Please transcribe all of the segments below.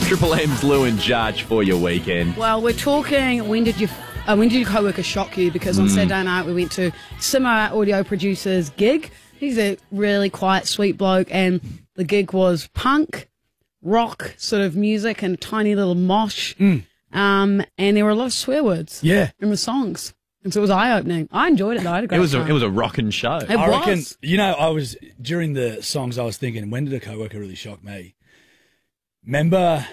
Triple M's Lou and Judge for your weekend. Well, we're talking, when did your co-worker shock you? Because on Saturday night we went to Simo, our audio producer's gig. He's a really quiet, sweet bloke, and the gig was punk, rock sort of music and tiny little mosh. And there were a lot of swear words in the songs. And so it was eye-opening. I enjoyed it, though. I had a great time. It was a rockin' show. I reckon, during the songs, I was thinking, when did a co-worker really shock me? Remember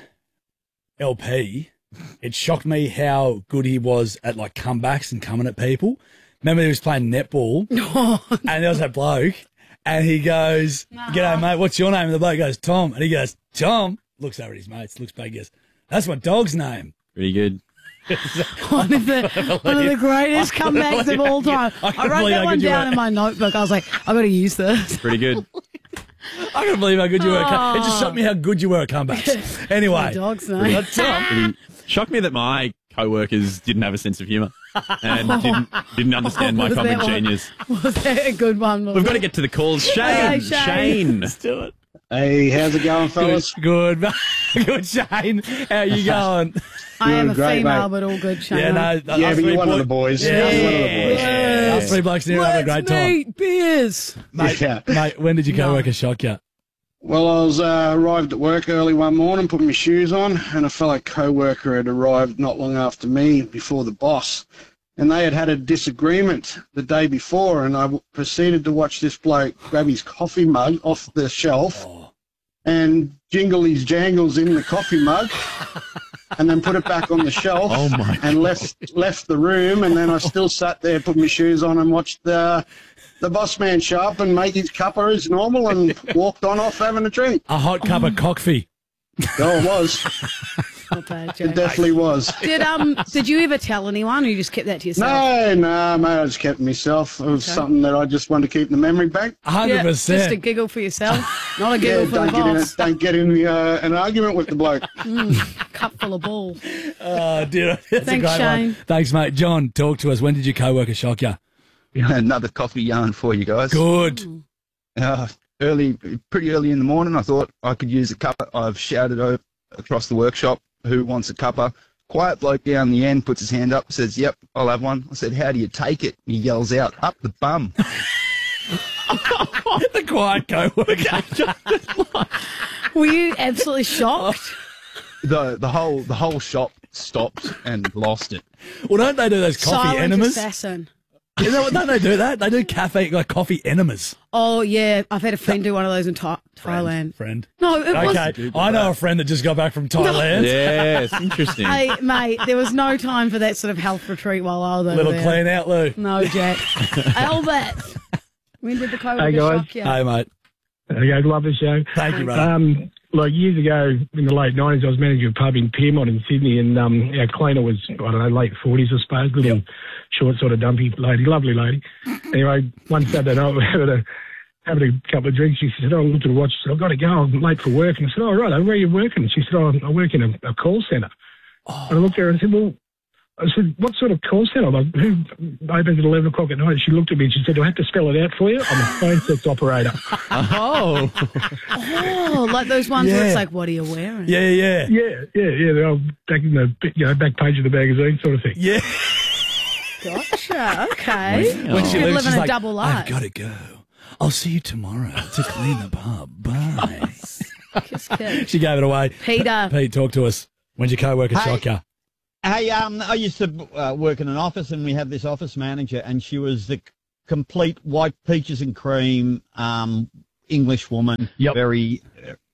LP? It shocked me how good he was at, like, comebacks and coming at people. Remember he was playing netball, and there was that bloke, and he goes, "G'day, mate, what's your name?" And the bloke goes, "Tom." And he goes, "Tom?" Looks over at his mates, looks back, goes, "That's my dog's name." Pretty good. one of the greatest comebacks of all time. I wrote that one down in my notebook. I was like, I've got to use this. Pretty good. I can't believe how good you were at It just shocked me how good you were at comebacks. Anyway. My dog's name. It shocked me that my co-workers didn't have a sense of humour and didn't understand my comic genius. Was that a good one? We've got to get to the calls. Shane. Shane. Let's do it. Hey, how's it going, fellas? Good, good, Shane. How you going? I am a great, female, mate. but all good, Shane. Yeah, but you're one of the boys. Yeah. You're one of the boys. Us three blokes here having a great time. Meet beers. Mate, when did your co-worker shock you? Well, I was arrived at work early one morning, put my shoes on, and a fellow co-worker had arrived not long after me before the boss. And they had had a disagreement the day before, and I proceeded to watch this bloke grab his coffee mug off the shelf and jingle his jangles in the coffee mug and then put it back on the shelf and left the room. And then I still sat there, put my shoes on and watched the boss man show up and make his cuppa as normal and walked on off having a drink. A hot cup of coffee. Oh, it was. Not bad, Joe. It definitely was. Did you ever tell anyone, or you just kept that to yourself? No, mate, I just kept it myself. It was something that I just wanted to keep in the memory bank. 100%. Just a giggle for yourself, not a giggle for the boss. Don't get in an argument with the bloke. Cup full of ball. Oh, dear. That's Thanks, a great Shane. one. Thanks, mate. John, talk to us. When did your co-worker shock you? Another coffee yarn for you guys. Good. Pretty early in the morning, I thought I could use a cuppa. I've shouted across the workshop, "Who wants a cuppa?" Quiet bloke down the end puts his hand up, says, "Yep, I'll have one." I said, "How do you take it?" He yells out, "Up the bum." The quiet co-worker. Were you absolutely shocked? The whole shop stopped and lost it. Well, don't they do those coffee Silent enemas? assassin. Don't they do that? They do coffee enemas. Oh, yeah. I've had a friend do one of those in Thailand. Friend. No, it was... Okay, I know a friend that just got back from Thailand. Yeah, it's interesting. Hey, mate, there was no time for that sort of health retreat while I was over Little there. clean out, Lou. No, Jack. Albert, when did the COVID Hey, guys. shock you? Hey, mate. Okay, love the show. Thank you, brother. Like years ago in the late 90s, I was managing a pub in Piermont in Sydney, and our cleaner was, I don't know, late 40s, I suppose, little short, sort of dumpy lady, lovely lady. Anyway, one Saturday night, we were having a couple of drinks. She said, "Oh, I looked at the watch. I've got to go. I'm late for work." And I said, "Oh, right, where are you working?" And she said, "Oh, I work in a call centre." And I looked at her and I said, "Well," I said, "what sort of call centre? Like, who opens at 11 o'clock at night?" And she looked at me and she said, "Do I have to spell it out for you? I'm a phone sex operator." Oh, like those ones where it's like, what are you wearing? Yeah. They're all back in the back page of the magazine sort of thing. Yeah. Gotcha. Okay. When she You're leaves, living she's a like, double life. "I've got to go. I'll see you tomorrow to clean the pub. Bye." Kiss, kiss. She gave it away. Peter. Pete, talk to us. When'd your co-worker shock you? Hey, I used to work in an office, and we had this office manager, and she was the complete white peaches and cream English woman. Yep. Very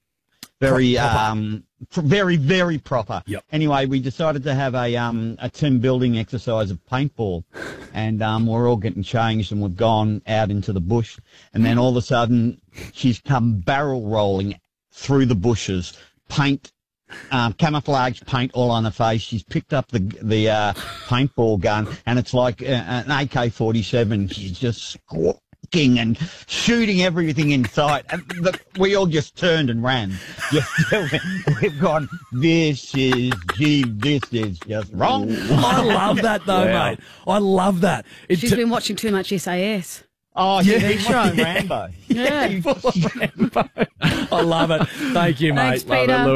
proper. Yep. Anyway, we decided to have a team building exercise of paintball, and we're all getting changed, and we've gone out into the bush, and then all of a sudden she's come barrel rolling through the bushes, camouflage paint all on her face. She's picked up the paintball gun, and it's like an AK-47. She's just squawking and shooting everything in sight. And we all just turned and ran. We've gone, this is just wrong. I love that, though, mate. I love that. She's been watching too much SAS. Oh, Yeah. yeah, he's watching Rambo. Yeah. I love it. Thank you, mate. Thanks, Peter.